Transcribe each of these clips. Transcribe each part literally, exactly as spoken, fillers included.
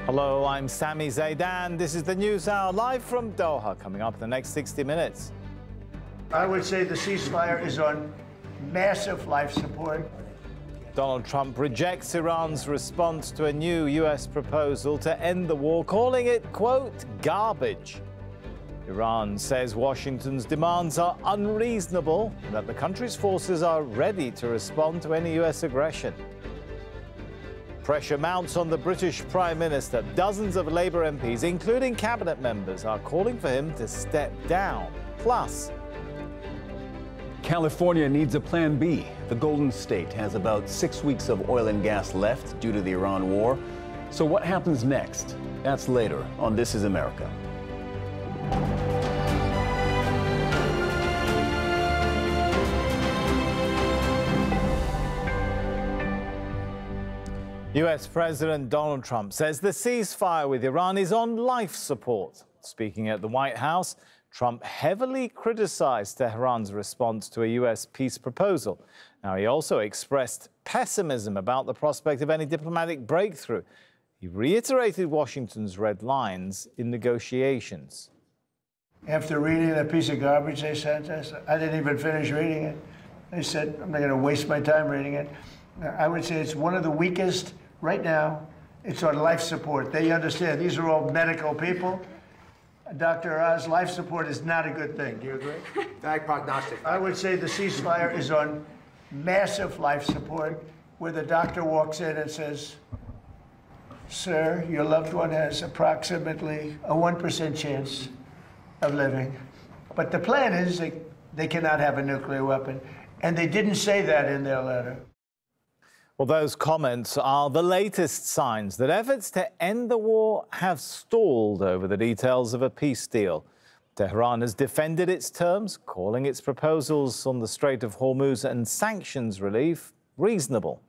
Hello, I'm Sami Zaidan. This is the News Hour live from Doha, coming up in the next sixty minutes. I would say the ceasefire is on massive life support. Donald Trump rejects Iran's response to a new U S proposal to end the war, calling it, quote, garbage. Iran says Washington's demands are unreasonable and that the country's forces are ready to respond to any U S aggression. Pressure mounts on the British Prime Minister. Dozens of Labour M Ps, including cabinet members, are calling for him to step down. Plus, California needs a plan B. The Golden State has about six weeks of oil and gas left due to the Iran war. So what happens next? That's later on This Is America. U S President Donald Trump says the ceasefire with Iran is on life support. Speaking at the White House, Trump heavily criticized Tehran's response to a U S peace proposal. Now, he also expressed pessimism about the prospect of any diplomatic breakthrough. He reiterated Washington's red lines in negotiations. After reading that piece of garbage they sent us, I didn't even finish reading it. They said, I'm not going to waste my time reading it. I would say it's one of the weakest right now. It's on life support. They understand these are all medical people. Doctor Oz, life support is not a good thing. Do you agree? Bad prognostic. I would say the ceasefire is on massive life support, where the doctor walks in and says, sir, your loved one has approximately a one percent chance of living. But the plan is they, they cannot have a nuclear weapon. And they didn't say that in their letter. Well, those comments are the latest signs that efforts to end the war have stalled over the details of a peace deal. Tehran has defended its terms, calling its proposals on the Strait of Hormuz and sanctions relief reasonable.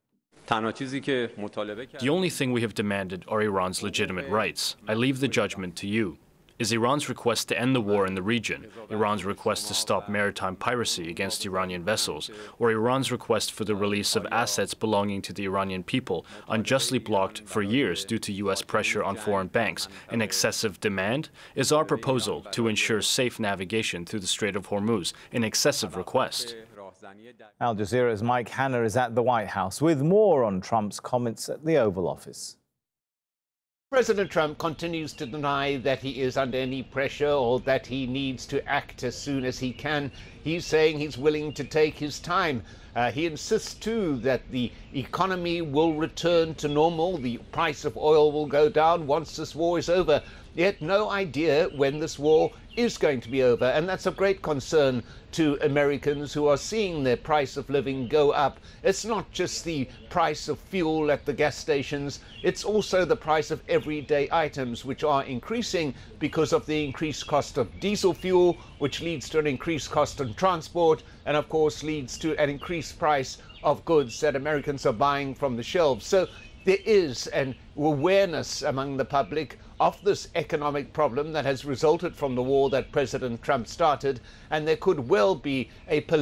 The only thing we have demanded are Iran's legitimate rights. I leave the judgment to you. Is Iran's request to end the war in the region, Iran's request to stop maritime piracy against Iranian vessels, or Iran's request for the release of assets belonging to the Iranian people, unjustly blocked for years due to U S pressure on foreign banks, an excessive demand? Is our proposal to ensure safe navigation through the Strait of Hormuz an excessive request? Al Jazeera's Mike Hanna is at the White House with more on Trump's comments at the Oval Office. President Trump continues to deny that he is under any pressure or that he needs to act as soon as he can. He's saying he's willing to take his time. Uh, he insists, too, that the economy will return to normal. The price of oil will go down once this war is over. Yet no idea when this war is going to be over. And that's of great concern to Americans who are seeing their price of living go up. It's not just the price of fuel at the gas stations. It's also the price of everyday items, which are increasing because of the increased cost of diesel fuel, which leads to an increased cost on transport, and of course leads to an increased price of goods that Americans are buying from the shelves. So there is an awareness among the public of this economic problem that has resulted from the war that President Trump started, and there could well be a